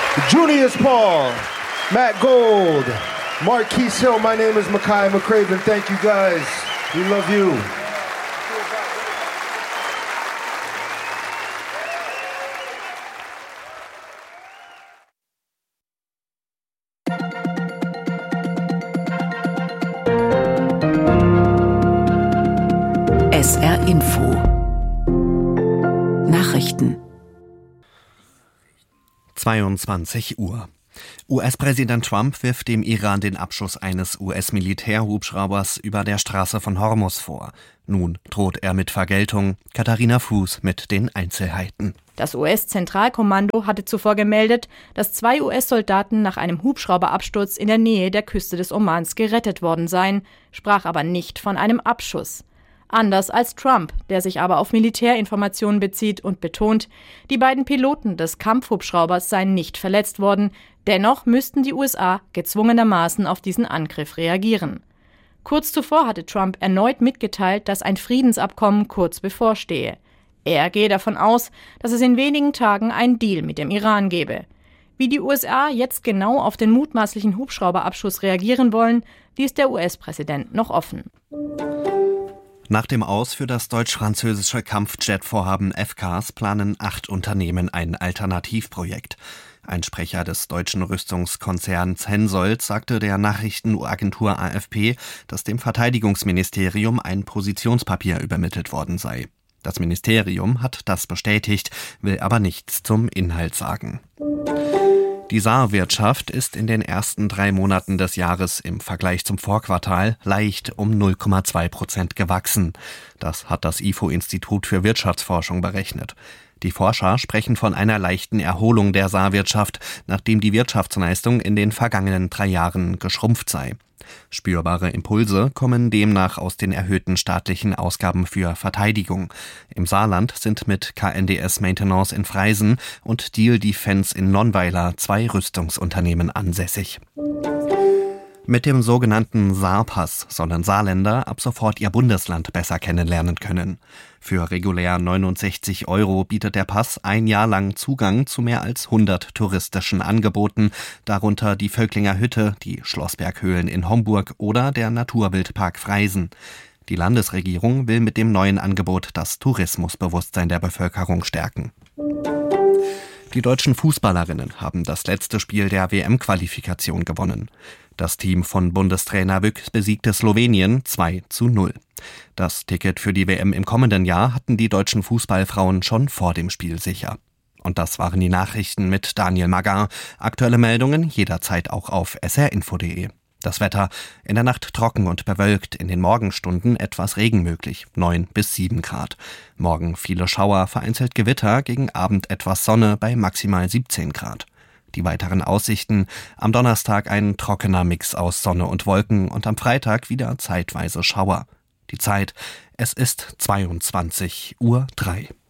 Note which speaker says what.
Speaker 1: Junius Paul, Matt Gold, Marquise Hill. My name is Mekhi McCraven. Thank you guys. We love you.
Speaker 2: SR Info Nachrichten
Speaker 3: 22 Uhr. US-Präsident Trump wirft dem Iran den Abschuss eines US-Militärhubschraubers über der Straße von Hormuz vor. Nun droht er mit Vergeltung. Katharina Fuß mit den Einzelheiten.
Speaker 4: Das US-Zentralkommando hatte zuvor gemeldet, dass 2 US-Soldaten nach einem Hubschrauberabsturz in der Nähe der Küste des Omans gerettet worden seien, sprach aber nicht von einem Abschuss. Anders als Trump, der sich aber auf Militärinformationen bezieht und betont, die beiden Piloten des Kampfhubschraubers seien nicht verletzt worden, dennoch müssten die USA gezwungenermaßen auf diesen Angriff reagieren. Kurz zuvor hatte Trump erneut mitgeteilt, dass ein Friedensabkommen kurz bevorstehe. Er gehe davon aus, dass es in wenigen Tagen einen Deal mit dem Iran gebe. Wie die USA jetzt genau auf den mutmaßlichen Hubschrauberabschuss reagieren wollen, ließ der US-Präsident noch offen.
Speaker 3: Nach dem Aus für das deutsch-französische Kampfjet-Vorhaben FCAS planen 8 Unternehmen ein Alternativprojekt. Ein Sprecher des deutschen Rüstungskonzerns Hensoldt sagte der Nachrichtenagentur AFP, dass dem Verteidigungsministerium ein Positionspapier übermittelt worden sei. Das Ministerium hat das bestätigt, will aber nichts zum Inhalt sagen. Die Saarwirtschaft ist in den ersten 3 Monaten des Jahres im Vergleich zum Vorquartal leicht um 0,2% gewachsen. Das hat das IFO-Institut für Wirtschaftsforschung berechnet. Die Forscher sprechen von einer leichten Erholung der Saarwirtschaft, nachdem die Wirtschaftsleistung in den vergangenen 3 Jahren geschrumpft sei. Spürbare Impulse kommen demnach aus den erhöhten staatlichen Ausgaben für Verteidigung. Im Saarland sind mit KNDS Maintenance in Freisen und Diehl Defense in Nonnweiler 2 Rüstungsunternehmen ansässig. Mit dem sogenannten Saarpass sollen Saarländer ab sofort ihr Bundesland besser kennenlernen können. Für regulär 69 € bietet der Pass ein Jahr lang Zugang zu mehr als 100 touristischen Angeboten, darunter die Völklinger Hütte, die Schlossberghöhlen in Homburg oder der Naturwildpark Freisen. Die Landesregierung will mit dem neuen Angebot das Tourismusbewusstsein der Bevölkerung stärken. Die deutschen Fußballerinnen haben das letzte Spiel der WM-Qualifikation gewonnen. Das Team von Bundestrainer Bück besiegte Slowenien 2:0. Das Ticket für die WM im kommenden Jahr hatten die deutschen Fußballfrauen schon vor dem Spiel sicher. Und das waren die Nachrichten mit Daniel Maggar. Aktuelle Meldungen jederzeit auch auf srinfo.de. Das Wetter: in der Nacht trocken und bewölkt, in den Morgenstunden etwas Regen möglich, 9 bis 7 Grad. Morgen viele Schauer, vereinzelt Gewitter, gegen Abend etwas Sonne bei maximal 17 Grad. Die weiteren Aussichten: am Donnerstag ein trockener Mix aus Sonne und Wolken und am Freitag wieder zeitweise Schauer. Die Zeit: es ist 22:03 Uhr.